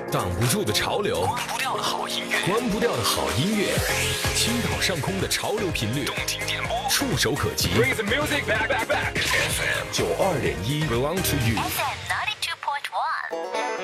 挡不住的潮流， 关不掉的好音乐， 关不掉的好音乐，青岛上空的潮流频率， 动听点播， 触手可及。 Bring the music back, back, back. FM 92.1 belong to you。 FM